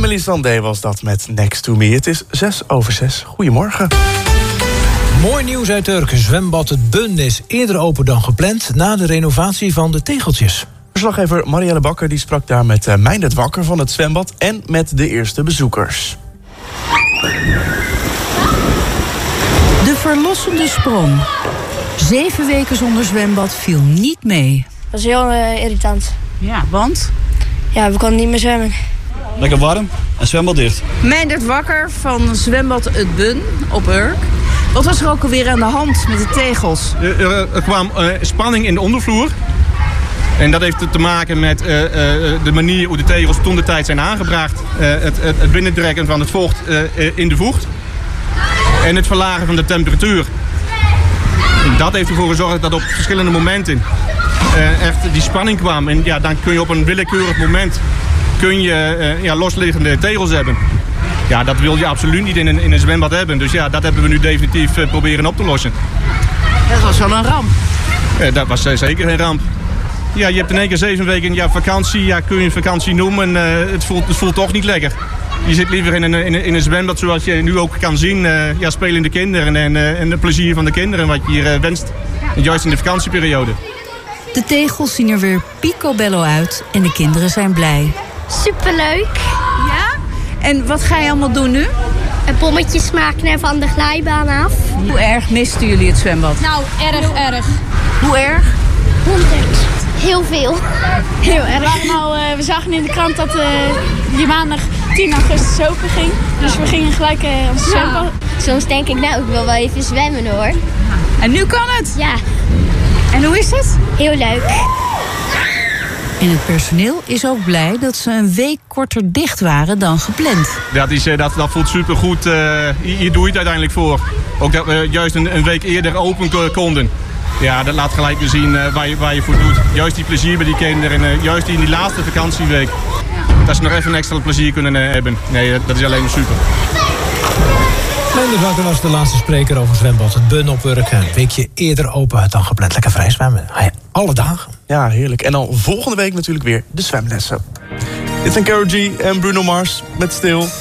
Emily Sandé was dat met Next to Me. Het is 6:06. Goedemorgen. Mooi nieuws uit Urk. Zwembad Het Bun is eerder open dan gepland na de renovatie van de tegeltjes. Verslaggever Marielle Bakker die sprak daar met Meindert Wakker van het zwembad en met de eerste bezoekers. De verlossende sprong. 7 weken zonder zwembad viel niet mee. Dat is heel irritant. Ja, want? Ja, we konden niet meer zwemmen. Lekker warm en zwembad dicht. Meindert Wakker van zwembad Het Bun op Urk. Wat was er ook alweer aan de hand met de tegels? Er kwam spanning in de ondervloer. En dat heeft te maken met de manier hoe de tegels toen de tijd zijn aangebracht. Het binnendrekken van het vocht in de vocht. En het verlagen van de temperatuur. En dat heeft ervoor gezorgd dat op verschillende momenten echt die spanning kwam. En ja, dan kun je op een willekeurig moment losliggende tegels hebben. Ja, dat wil je absoluut niet in een zwembad hebben. Dus ja, dat hebben we nu definitief proberen op te lossen. Dat was wel een ramp. Dat was zeker een ramp. Ja, je hebt in één keer 7 weken vakantie. Ja, kun je vakantie noemen. Het voelt toch niet lekker. Je zit liever in een zwembad zoals je nu ook kan zien. Spelende kinderen en het plezier van de kinderen wat je hier wenst. Juist in de vakantieperiode. De tegels zien er weer picobello uit en de kinderen zijn blij. Superleuk. Ja? En wat ga je allemaal doen nu? Bommetjes maken van de glijbaan af. Hoe erg misten jullie het zwembad? Nou, erg. Hoe erg? 100. Heel veel. Heel erg. We zagen in de krant dat die maandag 10 augustus open ging. Dus we gingen gelijk ons zwembad. Soms denk ik, nou, ik wil wel even zwemmen hoor. En nu kan het? Ja. En hoe is het? Heel leuk. En het personeel is ook blij dat ze een week korter dicht waren dan gepland. Dat voelt supergoed. Hier doe je het uiteindelijk voor. Ook dat we juist een week eerder open konden. Ja, dat laat gelijk weer zien waar je voor doet. Juist die plezier bij die kinderen en juist in die laatste vakantieweek. Dat ze nog even een extra plezier kunnen hebben. Nee, dat is alleen maar super. Meindert Wakker was de laatste spreker over zwembad Het Bun op Urk. Een weekje eerder open dan gepland. Lekker vrij zwemmen. Alle dagen. Ja, heerlijk. En dan volgende week natuurlijk weer de zwemlessen. Dit zijn Karol G en Bruno Mars met Stil.